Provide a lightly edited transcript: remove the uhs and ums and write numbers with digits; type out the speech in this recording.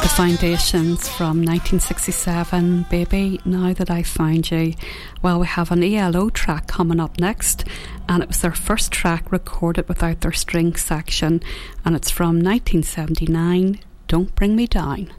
The Foundations from 1967, Baby, Now That I Found You. Well, we have an ELO track coming up next, and it was their first track recorded without their string section, and it's from 1979, Don't Bring Me Down.